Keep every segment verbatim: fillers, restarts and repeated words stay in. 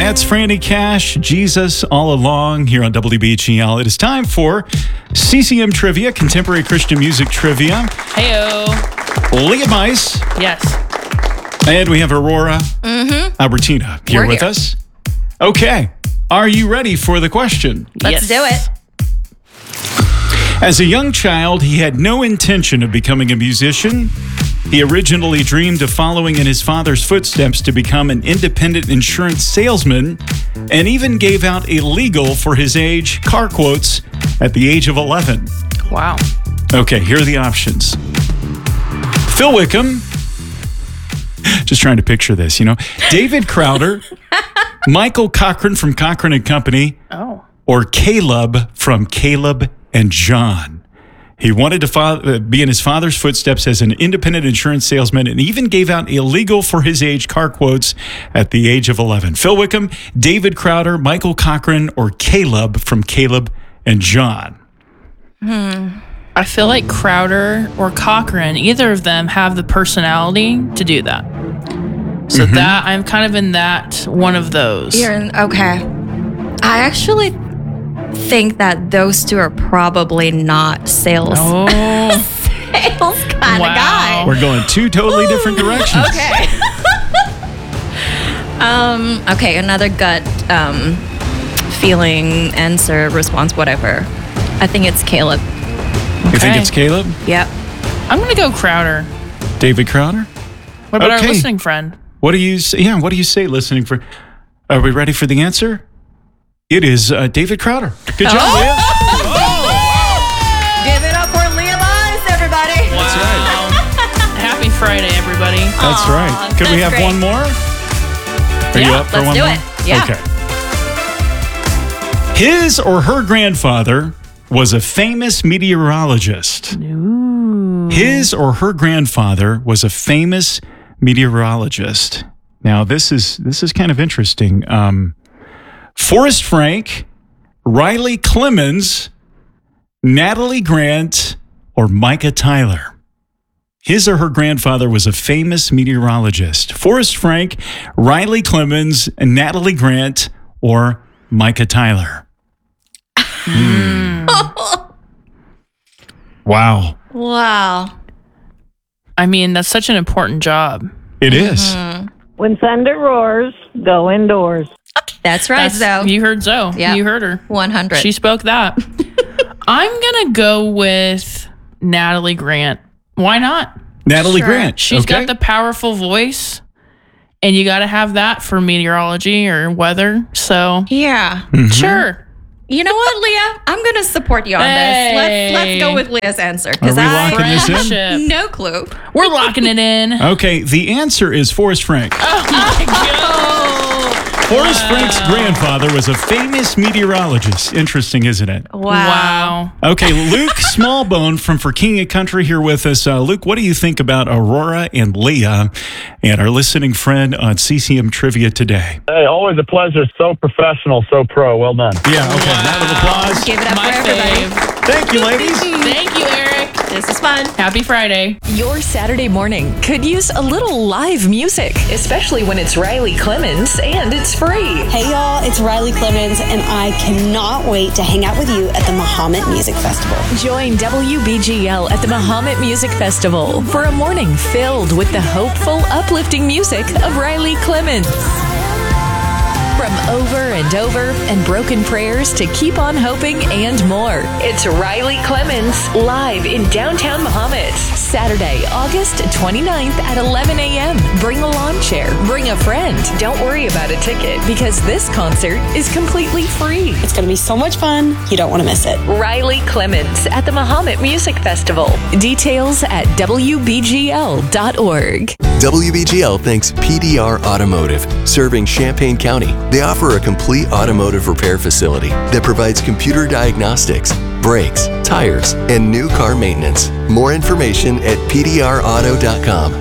That's Franny Cash, Jesus All Along here on W B G L. It is time for C C M Trivia, Contemporary Christian Music Trivia. Heyo. Leah Mice. Yes. And we have Aurora Mm-hmm. Albertina here We're with here. us. Okay. Are you ready for the question? Let's do it. As a young child, he had no intention of becoming a musician. He originally dreamed of following in his father's footsteps to become an independent insurance salesman, and even gave out illegal for his age car quotes at the age of eleven. Wow. Okay, here are the options. Phil Wickham. Just trying to picture this, you know. David Crowder, Michael Cochran from Cochran and Company, Oh. or Caleb from Caleb and John. He wanted to fo- be in his father's footsteps as an independent insurance salesman and even gave out illegal for his age car quotes at the age of eleven. Phil Wickham, David Crowder, Michael Cochran, or Caleb from Caleb and John. Hmm. I feel like Crowder or Cochran, either of them have the personality to do that. So Mhm. that I'm kind of in that one of those. You're in, okay. I actually think that those two are probably not sales Oh. sales kind Wow. of guy. We're going two totally different directions. Okay. um. Okay. Another gut um, feeling, answer, response, whatever. I think it's Caleb. You think Okay. it's Caleb? Yep. I'm going to go Crowder. David Crowder? What about Okay. our listening friend? What do you say? Yeah, what do you say listening for? Are we ready for the answer? It is uh, David Crowder. Good job, Oh. Leah. Give it up for Leah Mice, everybody. That's right. Happy Friday, everybody. That's Aw, right. Could we that's have great. one more? Are you Yeah, up for let's one do more? it. Yeah. Okay. His or her grandfather was a famous meteorologist. Ooh. His or her grandfather was a famous meteorologist. Now, this is this is kind of interesting. Um, Forrest Frank, Riley Clemens, Natalie Grant, or Micah Tyler. His or her grandfather was a famous meteorologist. Forrest Frank, Riley Clemens, Natalie Grant, or Micah Tyler. Hmm. Wow. Wow. I mean, that's such an important job. It is. When thunder roars, go indoors. That's right, That's, Zoe. you heard Zoe. Yep. You heard her. one hundred. She spoke that. I'm going to go with Natalie Grant. Why not? Natalie Sure. Grant. She's okay. got the powerful voice, and you got to have that for meteorology or weather. So, Yeah. Mhm. sure. You know what, Leah? I'm going to support you on Hey. this. Let's let's go with Leah's answer Are because we I locking this in? Friendship. no clue. We're locking it in. Okay, the answer is Forrest Frank. Oh my God. Forrest Frank's grandfather was a famous meteorologist. Interesting, isn't it? Wow. Wow. Okay, Luke Smallbone from For King of Country here with us. Uh, Luke, what do you think about Aurora and Leah and our listening friend on C C M Trivia today? Hey, always a pleasure. So professional, so pro. Well done. Yeah, okay, round of applause. Give it up My for everybody. fave. Thank you, ladies. Thank you, Eric. This is fun. Happy Friday. Your Saturday morning could use a little live music, especially when it's Riley Clemens and it's free. Hey y'all, it's Riley Clemens, and I cannot wait to hang out with you at the Mahomet Music Festival. Join W B G L at the Mahomet Music Festival for a morning filled with the hopeful, uplifting music of Riley Clemens. From over and over and broken prayers to keep on hoping and more. It's Riley Clemens live in downtown Mahomet. Saturday, August twenty-ninth at eleven a.m. Bring a lawn chair. Bring a friend. Don't worry about a ticket because this concert is completely free. It's going to be so much fun. You don't want to miss it. Riley Clemens at the Mahomet Music Festival. Details at W B G L dot org. W B G L thanks P D R Automotive, serving Champaign County. They offer a complete automotive repair facility that provides computer diagnostics, brakes, tires, and new car maintenance. More information at P D R auto dot com.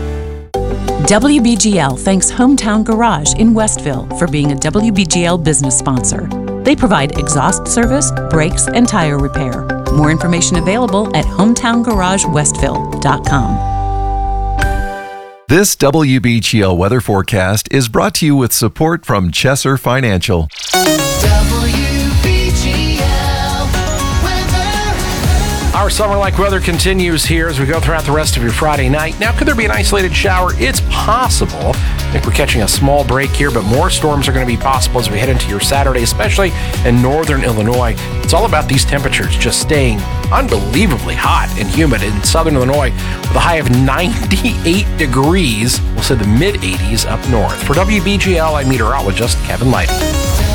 W B G L thanks Hometown Garage in Westville for being a W B G L business sponsor. They provide exhaust service, brakes, and tire repair. More information available at hometown garage westville dot com. This W B G L weather forecast is brought to you with support from Chesser Financial. Our summer-like weather continues here as we go throughout the rest of your Friday night. Now, could there be an isolated shower? It's possible. I think we're catching a small break here, but more storms are going to be possible as we head into your Saturday, especially in northern Illinois. It's all about these temperatures just staying unbelievably hot and humid in southern Illinois with a high of ninety-eight degrees. We'll say the mid-eighties up north. For W B G L, I'm meteorologist Kevin Lighty.